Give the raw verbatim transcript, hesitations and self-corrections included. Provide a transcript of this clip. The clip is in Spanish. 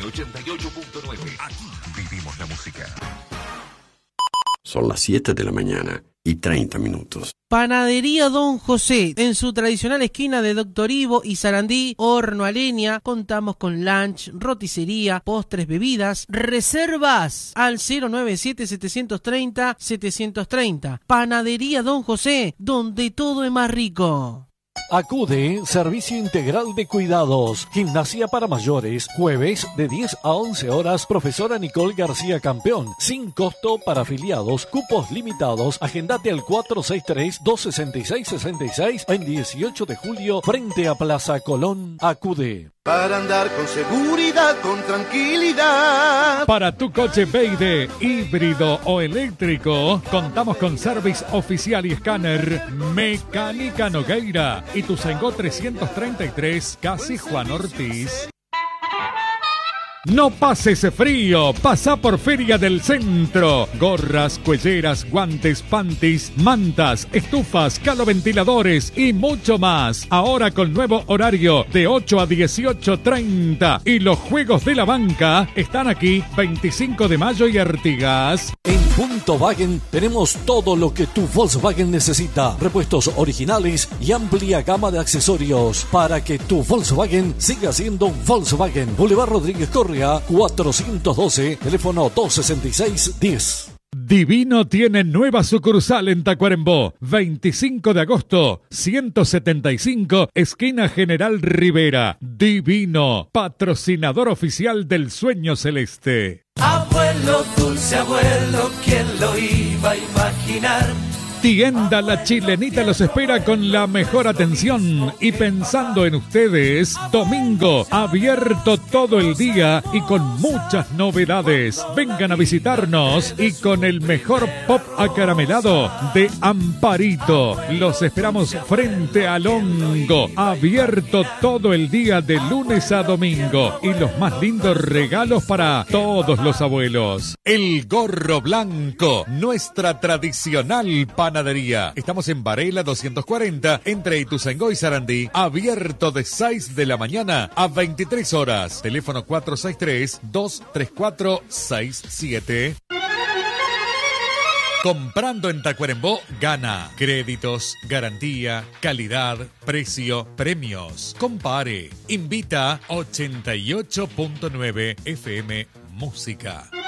ochenta y ocho punto nueve. Aquí vivimos la música. Son las siete de la mañana y treinta minutos. Panadería Don José, en su tradicional esquina de Doctor Ivo y Sarandí, horno a leña. Contamos con lunch, roticería, postres, bebidas. Reservas al cero nueve siete, siete tres cero, siete tres cero. Panadería Don José, donde todo es más rico. Acude, Servicio Integral de Cuidados, Gimnasia para Mayores, jueves de diez a once horas, profesora Nicole García Campeón, sin costo para afiliados, cupos limitados, agendate al cuatro seis tres, dos seis seis, seis seis en dieciocho de julio, frente a Plaza Colón. Acude. Para andar con seguridad, con tranquilidad. Para tu coche Beide, híbrido o eléctrico, contamos con Service Oficial y Escáner Mecánica Nogueira y Ituzaingó trescientos treinta y tres, casi Juan Ortiz. No pases frío, pasa por Feria del Centro. Gorras, cuelleras, guantes, panties, mantas, estufas, caloventiladores y mucho más. Ahora con nuevo horario de ocho a dieciocho treinta. Y los juegos de la banca están aquí veinticinco de mayo y Artigas. En Punto Wagen tenemos todo lo que tu Volkswagen necesita. Repuestos originales y amplia gama de accesorios para que tu Volkswagen siga siendo un Volkswagen. Boulevard Rodríguez Correa cuatrocientos doce, teléfono dos sesenta y seis diez. Divino tiene nueva sucursal en Tacuarembó. veinticinco de agosto, ciento setenta y cinco, esquina General Rivera. Divino, patrocinador oficial del Sueño Celeste. Abuelo, dulce abuelo, ¿quién lo iba a imaginar? Tienda La Chilenita los espera con la mejor atención y pensando en ustedes, domingo abierto todo el día y con muchas novedades. Vengan a visitarnos y con el mejor pop acaramelado de Amparito. Los esperamos frente al Hongo, abierto todo el día de lunes a domingo y los más lindos regalos para todos los abuelos. El Gorro Blanco, nuestra tradicional panadería. Estamos en Varela doscientos cuarenta, entre Ituzaingó y Sarandí, abierto de seis de la mañana a veintitrés horas. Teléfono cuatro seis tres, dos tres cuatro, seis siete. Comprando en Tacuarembó, gana. Créditos, garantía, calidad, precio, premios. Compare. Invita ochenta y ocho punto nueve F M Música.